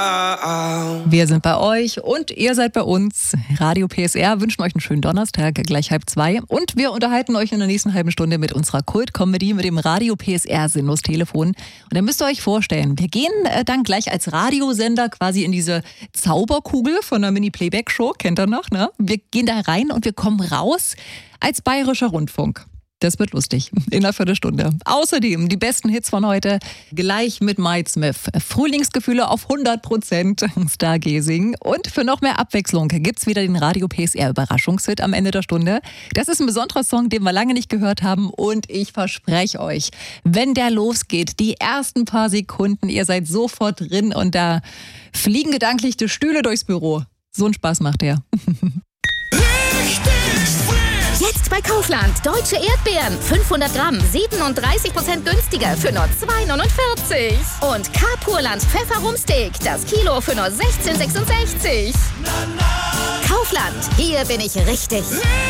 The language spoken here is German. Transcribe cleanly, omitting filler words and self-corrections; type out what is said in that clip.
Wir sind bei euch und ihr seid bei uns. Radio PSR wünschen euch einen schönen Donnerstag, gleich 1:30. Und wir unterhalten euch in der nächsten halben Stunde mit unserer Kult-Comedy, mit dem Radio PSR Sinnlos-Telefon. Und dann müsst ihr euch vorstellen, wir gehen dann gleich als Radiosender quasi in diese Zauberkugel von der Mini-Playback-Show, kennt ihr noch, ne? Wir gehen da rein und wir kommen raus als Bayerischer Rundfunk. Das wird lustig, in einer Viertelstunde. Außerdem die besten Hits von heute, gleich mit Mike Smith. Frühlingsgefühle auf 100%, Stargazing. Und für noch mehr Abwechslung gibt's wieder den Radio PSR Überraschungshit am Ende der Stunde. Das ist ein besonderer Song, den wir lange nicht gehört haben. Und ich verspreche euch, wenn der losgeht, die ersten paar Sekunden, ihr seid sofort drin und da fliegen gedanklich die Stühle durchs Büro. So einen Spaß macht der. Jetzt bei Kaufland. Deutsche Erdbeeren. 500 Gramm. 37% günstiger für nur 2,49. Und Carpurland Pfefferumsteak. Das Kilo für nur 16,66. Kaufland. Hier bin ich richtig.